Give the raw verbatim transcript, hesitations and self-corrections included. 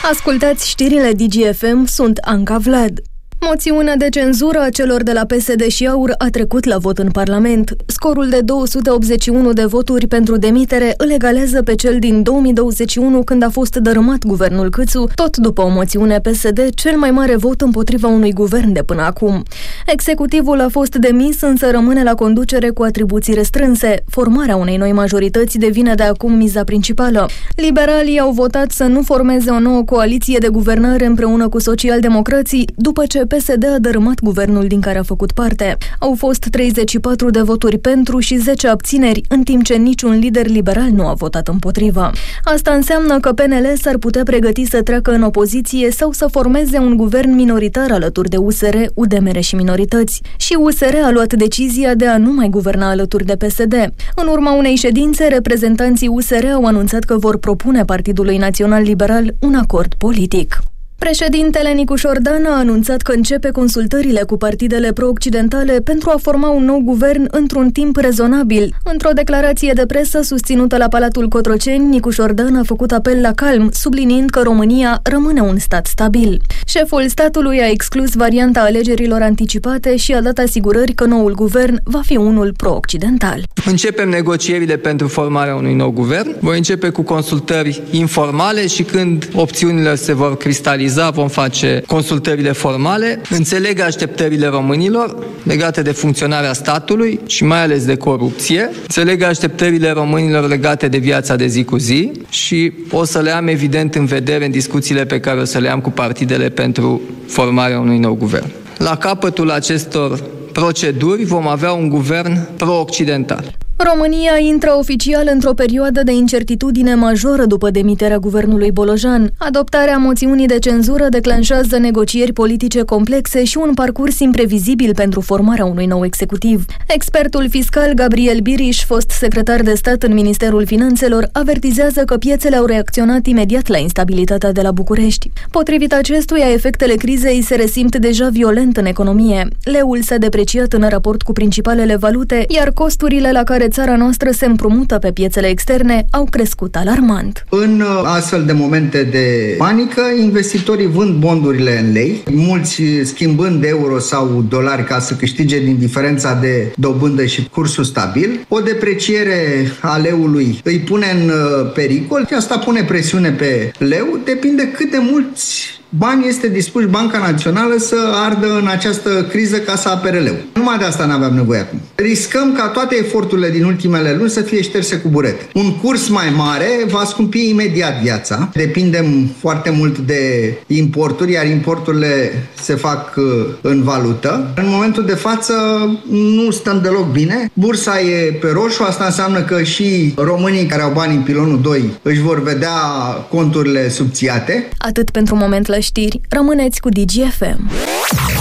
Ascultați știrile Digi F M, sunt Anca Vlad. Moțiunea de cenzură a celor de la P S D și AUR a trecut la vot în Parlament. Scorul de două sute optzeci și unu de voturi pentru demitere îl egalează pe cel din două mii douăzeci și unu, când a fost dărâmat guvernul Câțu, tot după o moțiune P S D, cel mai mare vot împotriva unui guvern de până acum. Executivul a fost demis, însă rămâne la conducere cu atribuții restrânse. Formarea unei noi majorități devine de acum miza principală. Liberalii au votat să nu formeze o nouă coaliție de guvernare împreună cu socialdemocrații, după ce P S D a dărâmat guvernul din care a făcut parte. Au fost treizeci și patru de voturi pentru și zece abțineri, în timp ce niciun lider liberal nu a votat împotriva. Asta înseamnă că P N L s-ar putea pregăti să treacă în opoziție sau să formeze un guvern minoritar alături de U S R, U D M R și minorități. Și U S R a luat decizia de a nu mai guverna alături de P S D. În urma unei ședințe, reprezentanții U S R au anunțat că vor propune Partidului Național Liberal un acord politic. Președintele Nicu Șordan a anunțat că începe consultările cu partidele pro-occidentale pentru a forma un nou guvern într-un timp rezonabil. Într-o declarație de presă susținută la Palatul Cotroceni, Nicu Șordan a făcut apel la calm, subliniind că România rămâne un stat stabil. Șeful statului a exclus varianta alegerilor anticipate și a dat asigurări că noul guvern va fi unul pro-occidental. Începem negocierile pentru formarea unui nou guvern. Voi începe cu consultări informale și când opțiunile se vor cristaliza, vom face consultările formale. Înțeleg așteptările românilor legate de funcționarea statului și mai ales de corupție. Înțeleg așteptările românilor legate de viața de zi cu zi și o să le am evident în vedere în discuțiile pe care o să le am cu partidele pentru formarea unui nou guvern. La capătul acestor proceduri vom avea un guvern pro-occidental. România intră oficial într-o perioadă de incertitudine majoră după demiterea guvernului Bolojan. Adoptarea moțiunii de cenzură declanșează negocieri politice complexe și un parcurs imprevizibil pentru formarea unui nou executiv. Expertul fiscal Gabriel Biriș, fost secretar de stat în Ministerul Finanțelor, avertizează că piețele au reacționat imediat la instabilitatea de la București. Potrivit acestuia, efectele crizei se resimt deja violent în economie. Leul s-a depreciat în raport cu principalele valute, iar costurile la care țara noastră se împrumută pe piețele externe au crescut alarmant. În astfel de momente de panică, investitorii vând bondurile în lei, mulți schimbând euro sau dolari ca să câștige din diferența de dobândă și cursul stabil. O depreciere a leului îi pune în pericol și asta pune presiune pe leu, depinde cât de mulți bani este dispus Banca Națională să ardă în această criză ca să apere leu. Numai de asta n-aveam nevoie acum. Riscăm ca toate eforturile din ultimele luni să fie șterse cu burete. Un curs mai mare va scumpi imediat viața. Depindem foarte mult de importuri, iar importurile se fac în valută. În momentul de față nu stăm deloc bine. Bursa e pe roșu, asta înseamnă că și românii care au bani în pilonul doi își vor vedea conturile subțiate. Atât pentru moment la știri. Rămâneți cu Digi F M.